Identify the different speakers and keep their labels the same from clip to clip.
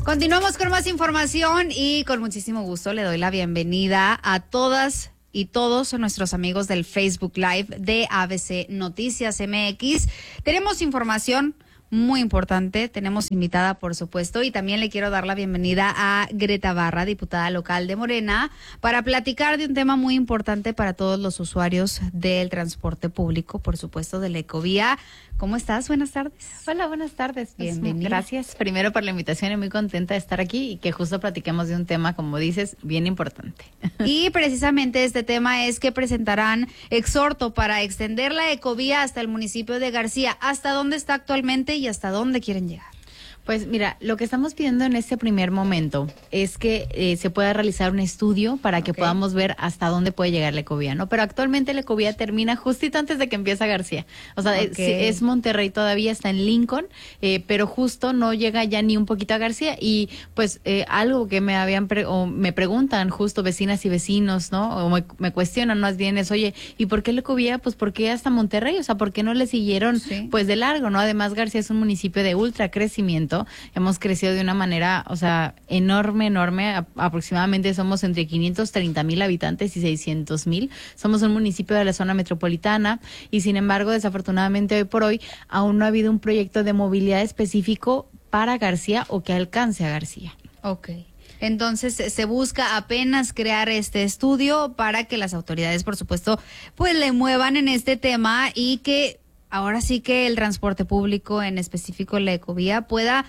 Speaker 1: Continuamos con más información y con muchísimo gusto le doy la bienvenida a todas y todos nuestros amigos del Facebook Live de ABC Noticias MX. Tenemos información muy importante, tenemos invitada por supuesto, y también le quiero dar la bienvenida a Greta Barra, diputada local de Morena, para platicar de un tema muy importante para todos los usuarios del transporte público, por supuesto de la Ecovía. ¿Cómo estás? Buenas tardes.
Speaker 2: Hola, buenas tardes.
Speaker 1: Bienvenida.
Speaker 2: Gracias primero por la invitación y muy contenta de estar aquí y que justo platiquemos de un tema, como dices, bien importante.
Speaker 1: Y precisamente este tema es que presentarán exhorto para extender la Ecovía hasta el municipio de García. ¿Hasta dónde está actualmente y hasta dónde quieren llegar?
Speaker 2: Pues mira, lo que estamos pidiendo en este primer momento es que se pueda realizar un estudio para que podamos ver hasta dónde puede llegar la Ecovía, ¿no? Pero actualmente la Ecovía termina justito antes de que empiece García. O sea, es Monterrey todavía, está en Lincoln, pero justo no llega ya ni un poquito a García. Y pues algo que me habían me preguntan justo vecinas y vecinos, ¿no? O me cuestionan más bien es, oye, ¿y por qué la Ecovía? Pues ¿por qué hasta Monterrey? O sea, ¿por qué no le siguieron pues de largo, ¿no? Además, García es un municipio de ultra crecimiento. Hemos crecido de una manera, o sea, enorme. Aproximadamente somos entre 530,000 habitantes y 600,000. Somos un municipio de la zona metropolitana y sin embargo, desafortunadamente hoy por hoy, aún no ha habido un proyecto de movilidad específico para García o que alcance a García.
Speaker 1: Ok. Entonces se busca apenas crear este estudio para que las autoridades, por supuesto, pues le muevan en este tema y que ahora sí que el transporte público, en específico la Ecovía, pueda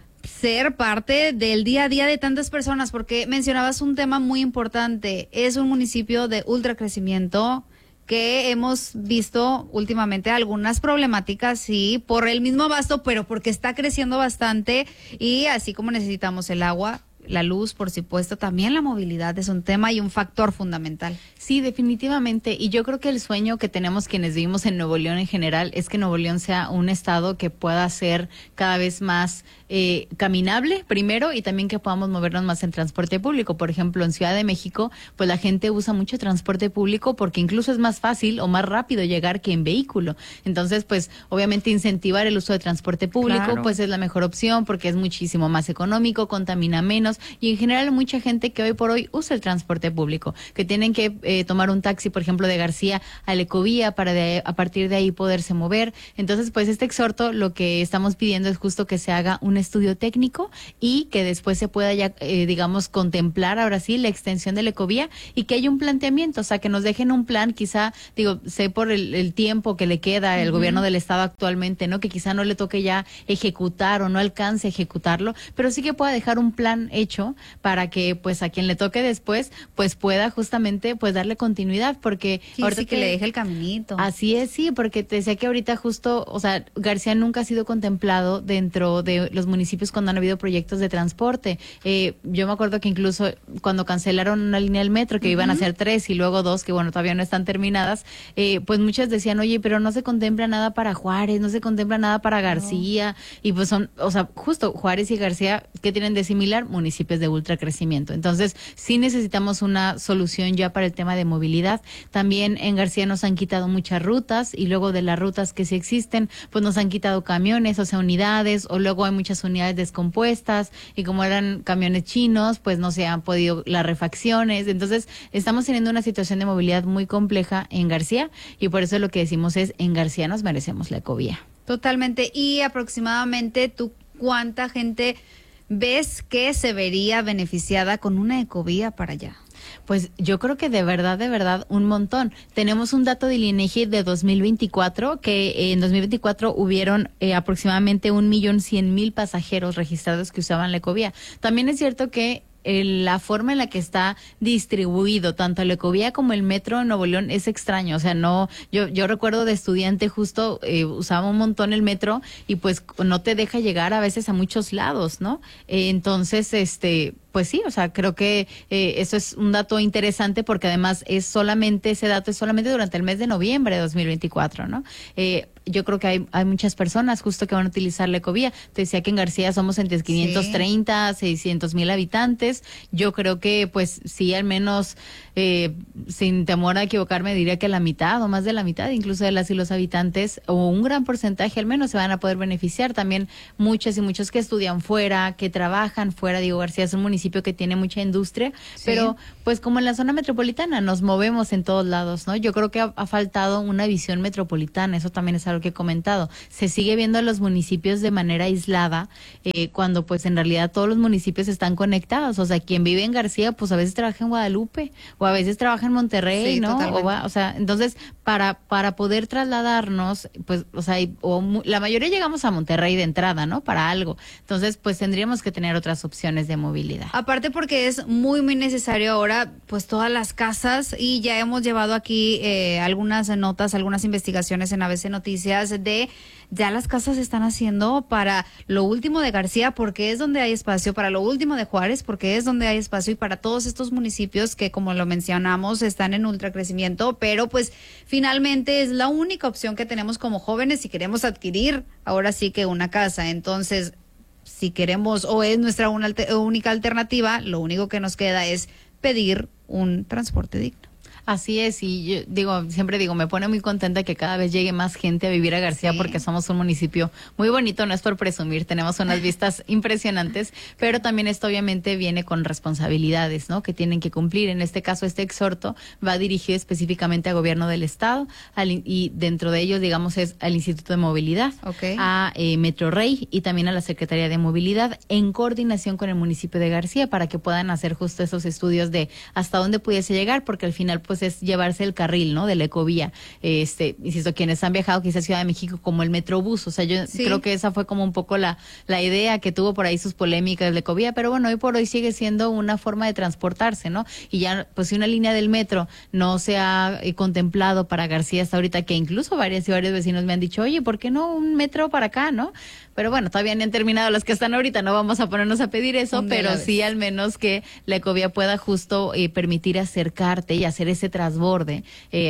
Speaker 1: ser parte del día a día de tantas personas, porque mencionabas un tema muy importante. Es un municipio de ultracrecimiento que hemos visto últimamente algunas problemáticas, sí, por el mismo abasto, pero porque está creciendo bastante y así como necesitamos el agua, la luz, por supuesto, también la movilidad es un tema y un factor fundamental.
Speaker 2: Sí, definitivamente. Y yo creo que el sueño que tenemos quienes vivimos en Nuevo León en general es que Nuevo León sea un estado que pueda ser cada vez más caminable, primero, y también que podamos movernos más en transporte público. Por ejemplo, en Ciudad de México, pues la gente usa mucho transporte público porque incluso es más fácil o más rápido llegar que en vehículo. Entonces, pues, obviamente incentivar el uso de transporte público, pues es la mejor opción porque es muchísimo más económico, contamina menos y en general mucha gente que hoy por hoy usa el transporte público, que tienen que tomar un taxi, por ejemplo, de García a la Ecovía para a partir de ahí poderse mover. Entonces, pues este exhorto lo que estamos pidiendo es justo que se haga un estudio técnico y que después se pueda ya, digamos, contemplar ahora sí la extensión de la Ecovía y que haya un planteamiento, o sea, que nos dejen un plan, quizá, digo, sé por el tiempo que le queda al gobierno del estado actualmente, ¿no? Que quizá no le toque ya ejecutar o no alcance a ejecutarlo, pero sí que pueda dejar un plan hecho para que, pues, a quien le toque después, pues, pueda justamente, pues, darle continuidad, porque
Speaker 1: ahorita que le deje el caminito.
Speaker 2: Así es, sí, porque te decía que ahorita justo, o sea, García nunca ha sido contemplado dentro de los municipios cuando han habido proyectos de transporte. Yo me acuerdo que incluso cuando cancelaron una línea del metro, que iban a ser 3 y luego 2, que bueno, todavía no están terminadas, pues muchas decían, oye, pero no se contempla nada para Juárez, no se contempla nada para García, y pues son, o sea, justo Juárez y García, ¿qué tienen de similar? Municipios de ultracrecimiento. Entonces, sí necesitamos una solución ya para el tema de movilidad. También en García nos han quitado muchas rutas y luego de las rutas que sí existen, pues nos han quitado camiones, o sea, unidades, o luego hay muchas unidades descompuestas y como eran camiones chinos, pues no se han podido las refacciones. Entonces, estamos teniendo una situación de movilidad muy compleja en García y por eso lo que decimos es, en García nos merecemos la Ecovía.
Speaker 1: Totalmente. Y aproximadamente, ¿tú cuánta gente ves que se vería beneficiada con una Ecovía para allá?
Speaker 2: Pues yo creo que de verdad, un montón. Tenemos un dato del INEGI de 2024, que en 2024 hubieron aproximadamente 1,100,000 pasajeros registrados que usaban la Ecovía. También es cierto que la forma en la que está distribuido tanto la Ecovía como el metro en Nuevo León es extraño, o sea, no, yo recuerdo de estudiante justo usaba un montón el metro y pues no te deja llegar a veces a muchos lados, ¿no? Entonces, pues sí, o sea, creo que eso es un dato interesante porque además ese dato es solamente durante el mes de noviembre de 2024, ¿no? Yo creo que hay muchas personas justo que van a utilizar la ecovía. Te decía que en García somos entre 530, 600,000 habitantes. Yo creo que, pues, sí, al menos, sin temor a equivocarme, diría que la mitad o más de la mitad, incluso de las y los habitantes, o un gran porcentaje al menos, se van a poder beneficiar. También muchas y muchos que estudian fuera, que trabajan fuera. Digo, García es un municipio que tiene mucha industria, pero, pues, como en la zona metropolitana, nos movemos en todos lados, ¿no? Yo creo que ha faltado una visión metropolitana. Eso también es algo que he comentado. Se sigue viendo a los municipios de manera aislada, cuando pues en realidad todos los municipios están conectados. O sea, quien vive en García, pues a veces trabaja en Guadalupe, o a veces trabaja en Monterrey, ¿no? O sea, entonces, para poder trasladarnos, pues, o sea, la mayoría llegamos a Monterrey de entrada, ¿no? Para algo. Entonces, pues tendríamos que tener otras opciones de movilidad.
Speaker 1: Aparte porque es muy, muy necesario ahora, pues todas las casas, y ya hemos llevado aquí algunas notas, algunas investigaciones en ABC Noticias de ya las casas se están haciendo para lo último de García porque es donde hay espacio, para lo último de Juárez porque es donde hay espacio, y para todos estos municipios que, como lo mencionamos, están en ultracrecimiento, pero pues finalmente es la única opción que tenemos como jóvenes si queremos adquirir ahora sí que una casa. Entonces, si queremos, o es nuestra única alternativa, lo único que nos queda es pedir un transporte digno.
Speaker 2: Así es, y yo siempre digo, me pone muy contenta que cada vez llegue más gente a vivir a García porque somos un municipio muy bonito, no es por presumir, tenemos unas vistas impresionantes, pero también esto obviamente viene con responsabilidades, ¿no? Que tienen que cumplir. En este caso, este exhorto va dirigido específicamente al gobierno del estado, y dentro de ellos, digamos, es al Instituto de Movilidad, a Metrorrey y también a la Secretaría de Movilidad, en coordinación con el municipio de García, para que puedan hacer justo esos estudios de hasta dónde pudiese llegar, porque al final, pues, es llevarse el carril, ¿no? De la ecovía. Insisto, quienes han viajado quizás a Ciudad de México, como el Metrobús, o sea, yo creo que esa fue como un poco la idea que tuvo por ahí sus polémicas de la ecovía, pero bueno, hoy por hoy sigue siendo una forma de transportarse, ¿no? Y ya, pues, si una línea del metro no se ha contemplado para García hasta ahorita, que incluso varios vecinos me han dicho, oye, ¿por qué no un metro para acá, no? Pero bueno, todavía no han terminado las que están ahorita, no vamos a ponernos a pedir eso, pero sí al menos que la ecovía pueda justo permitir acercarte y hacer ese transborde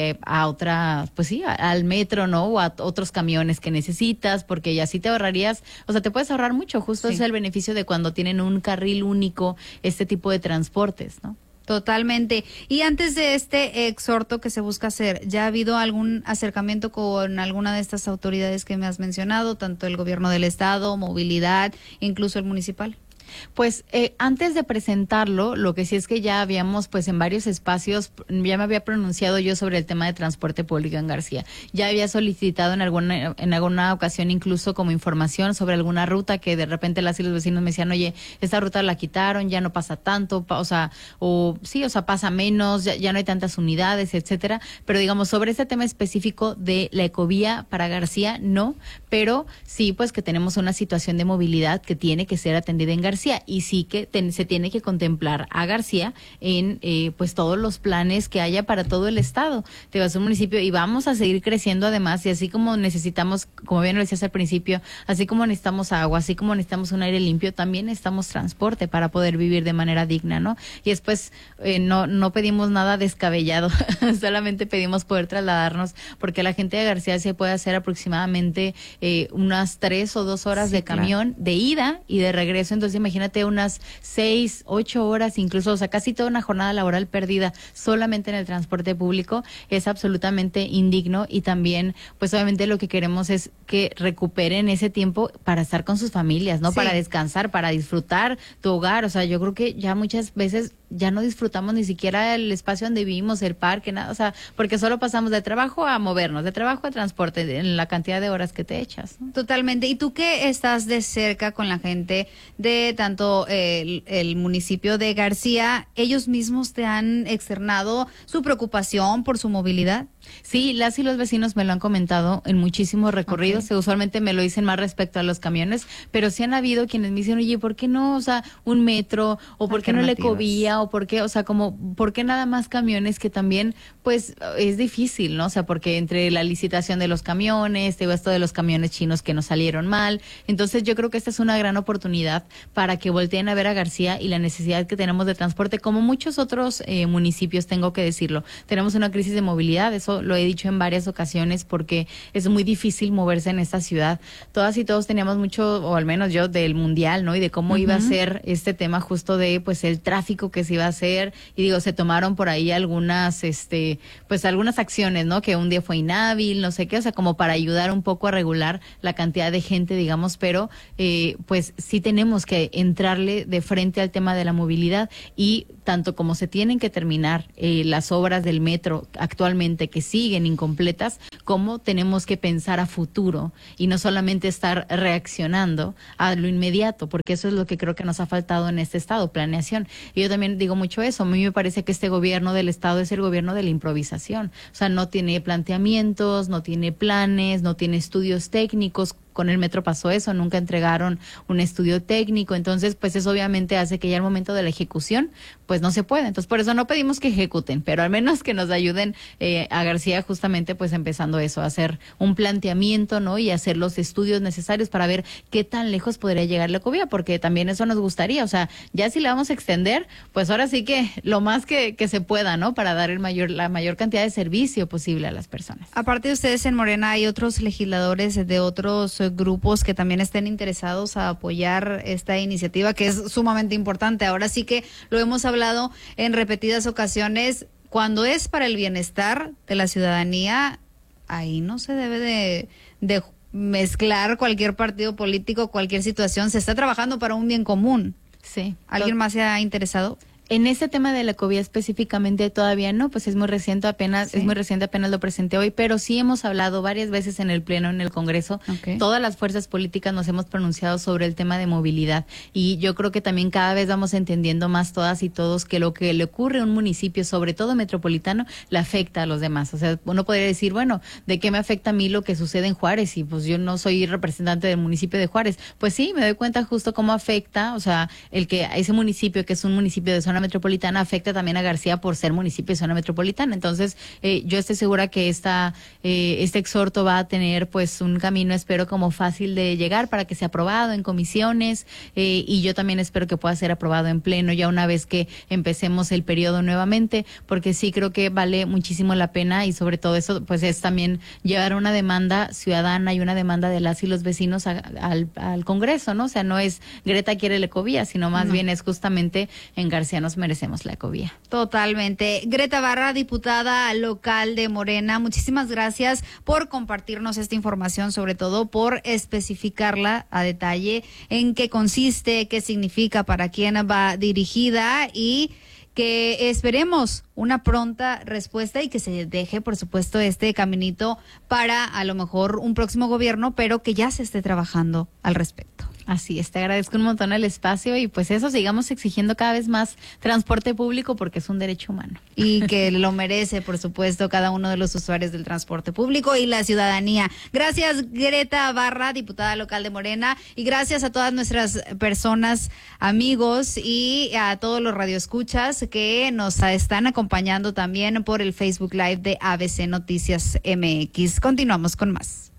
Speaker 2: a otra, pues sí, al metro, ¿no? O a otros camiones que necesitas, porque ya sí te ahorrarías, o sea, te puedes ahorrar mucho, justo es el beneficio de cuando tienen un carril único, este tipo de transportes, ¿no?
Speaker 1: Totalmente. Y antes de este exhorto que se busca hacer, ¿ya ha habido algún acercamiento con alguna de estas autoridades que me has mencionado, tanto el gobierno del estado, movilidad, incluso el municipal?
Speaker 2: Pues antes de presentarlo, lo que sí es que ya habíamos, pues en varios espacios, ya me había pronunciado yo sobre el tema de transporte público en García. Ya había solicitado en alguna ocasión incluso como información sobre alguna ruta que de repente las y los vecinos me decían, oye, esta ruta la quitaron, ya no pasa tanto, pasa menos, ya no hay tantas unidades, etcétera. Pero digamos, sobre este tema específico de la ecovía para García, no, pero sí, pues que tenemos una situación de movilidad que tiene que ser atendida en García, y sí que se tiene que contemplar a García en pues todos los planes que haya para todo el estado. Te vas a un municipio y vamos a seguir creciendo además, y así como necesitamos, como bien lo decías al principio, así como necesitamos agua, así como necesitamos un aire limpio, también necesitamos transporte para poder vivir de manera digna, ¿no? Y después no pedimos nada descabellado, solamente pedimos poder trasladarnos, porque la gente de García se puede hacer aproximadamente unas 3 o 2 horas de camión de ida y de regreso. Entonces imagínate unas 6, 8 horas incluso, o sea, casi toda una jornada laboral perdida solamente en el transporte público. Es absolutamente indigno, y también, pues obviamente lo que queremos es que recuperen ese tiempo para estar con sus familias, ¿no? Sí. Para descansar, para disfrutar tu hogar. O sea, yo creo que ya muchas veces ya no disfrutamos ni siquiera el espacio donde vivimos, el parque, nada, o sea, porque solo pasamos de trabajo a movernos, de trabajo a transporte, en la cantidad de horas que te echas, ¿no?
Speaker 1: Totalmente. ¿Y tú que estás de cerca con la gente de tanto el municipio de García, ellos mismos te han externado su preocupación por su movilidad?
Speaker 2: Sí, las y los vecinos me lo han comentado en muchísimos recorridos. Okay. Usualmente me lo dicen más respecto a los camiones, pero sí han habido quienes me dicen, oye, ¿por qué no, o sea, un metro, o por qué no la ecovía, García o por qué, o sea, como, por qué nada más camiones que también, pues, es difícil, ¿no? O sea, porque entre la licitación de los camiones, digo, esto de los camiones chinos que nos salieron mal, entonces yo creo que esta es una gran oportunidad para que volteen a ver a García y la necesidad que tenemos de transporte, como muchos otros municipios, tengo que decirlo. Tenemos una crisis de movilidad, eso lo he dicho en varias ocasiones, porque es muy difícil moverse en esta ciudad. Todas y todos teníamos mucho, o al menos yo, del mundial, ¿no? Y de cómo iba a ser este tema justo de, pues, el tráfico que se iba a hacer, y digo, se tomaron por ahí algunas, pues, algunas acciones, ¿no? Que un día fue inhábil, no sé qué, o sea, como para ayudar un poco a regular la cantidad de gente, digamos, pero, pues, sí tenemos que entrarle de frente al tema de la movilidad, y tanto como se tienen que terminar las obras del metro actualmente que siguen incompletas, como tenemos que pensar a futuro y no solamente estar reaccionando a lo inmediato, porque eso es lo que creo que nos ha faltado en este estado, planeación. Y yo también digo mucho eso, a mí me parece que este gobierno del estado es el gobierno de la improvisación, o sea, no tiene planteamientos, no tiene planes, no tiene estudios técnicos. Con el metro pasó eso, nunca entregaron un estudio técnico, entonces pues eso obviamente hace que ya al momento de la ejecución pues no se pueda. Entonces por eso no pedimos que ejecuten, pero al menos que nos ayuden a García justamente pues empezando eso, a hacer un planteamiento, ¿no? Y hacer los estudios necesarios para ver qué tan lejos podría llegar la ecovía, porque también eso nos gustaría, o sea, ya si la vamos a extender, pues ahora sí que lo más que se pueda, ¿no? Para dar la mayor cantidad de servicio posible a las personas.
Speaker 1: Aparte de ustedes en Morena, hay otros legisladores de otros grupos que también estén interesados a apoyar esta iniciativa, que es sumamente importante. Ahora sí que lo hemos hablado en repetidas ocasiones, cuando es para el bienestar de la ciudadanía, ahí no se debe de mezclar cualquier partido político, cualquier situación. Se está trabajando para un bien común.
Speaker 2: Sí.
Speaker 1: ¿Alguien más se ha interesado?
Speaker 2: En este tema de la ecovía específicamente todavía no, pues es muy reciente, apenas lo presenté hoy, pero sí hemos hablado varias veces en el Pleno, en el Congreso.
Speaker 1: Okay.
Speaker 2: Todas las fuerzas políticas nos hemos pronunciado sobre el tema de movilidad, y yo creo que también cada vez vamos entendiendo más todas y todos que lo que le ocurre a un municipio, sobre todo metropolitano, le afecta a los demás. O sea, uno podría decir, bueno, ¿de qué me afecta a mí lo que sucede en Juárez? Y pues yo no soy representante del municipio de Juárez. Pues sí, me doy cuenta justo cómo afecta, o sea, el que ese municipio, que es un municipio de zona metropolitana, afecta también a García por ser municipio de zona metropolitana. Entonces, yo estoy segura que este exhorto va a tener pues un camino, espero, como fácil de llegar para que sea aprobado en comisiones, y yo también espero que pueda ser aprobado en pleno ya una vez que empecemos el periodo nuevamente, porque sí creo que vale muchísimo la pena, y sobre todo eso pues es también llevar una demanda ciudadana y una demanda de las y los vecinos al Congreso, ¿no? O sea, no es Greta quiere la ecovía, sino más bien es justamente en García nos merecemos la ecovía.
Speaker 1: Totalmente. Greta Barra, diputada local de Morena, muchísimas gracias por compartirnos esta información, sobre todo por especificarla a detalle en qué consiste, qué significa, para quién va dirigida, y que esperemos una pronta respuesta y que se deje, por supuesto, este caminito para a lo mejor un próximo gobierno, pero que ya se esté trabajando al respecto.
Speaker 2: Así es, te agradezco un montón el espacio, y pues eso, sigamos exigiendo cada vez más transporte público porque es un derecho humano.
Speaker 1: Y que lo merece, por supuesto, cada uno de los usuarios del transporte público y la ciudadanía. Gracias, Greta Barra, diputada local de Morena, y gracias a todas nuestras personas, amigos, y a todos los radioescuchas que nos están acompañando también por el Facebook Live de ABC Noticias MX. Continuamos con más.